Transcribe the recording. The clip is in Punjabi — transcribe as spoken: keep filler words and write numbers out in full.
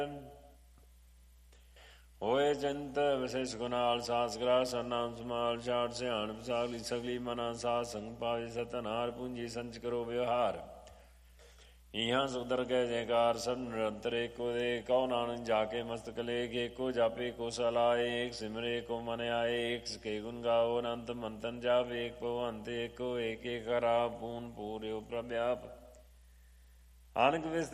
ਹੋਏ ਚਿੰਤ ਵਿਸ਼ੇਸ਼ ਗੁਨਾਲ ਸਾਸ ਗ੍ਰਾਸ ਸਰਨਾਮ ਸਮਾਲ ਛਾੜ ਸਿਆਣ ਸਾਗਲੀ ਸਗਲੀ ਮਨਾ ਸਾਧ ਸੰਗ ਪਾਵੇ ਸਤਨਾਰ ਪੂੰਜੀ ਸੰਚ ਕਰੋ ਵਿਵਹਾਰ ਇਹਾਂ ਸੁਦਰ ਕੈ ਜੈਕਾਰ ਸਭ ਨਿਰੰਤਰ ਏਕੋ ਦੇ ਕਉ ਨਾਨਕ ਜਾ ਕੇ ਮਸਤਕ ਲੇਖ ਏਕੋ ਜਾਪੇ ਕੋ ਸਲਾਏ ਏਕ ਸਿਮਰੇ ਕੋ ਮਨ ਆਏ ਏਕ ਸਕੇ ਗੁਣ ਗਾਓ ਅਨੰਤ ਮੰਤਨ ਜਾਪ ਏਕ ਭਵੰਤ ਏਕੋ ਏਕ ਏਕ ਕਰਾ ਪੂਨ ਪੂਰਿਓ ਪ੍ਰਭਿਆਪ ਅਨਕ ਵਿਸ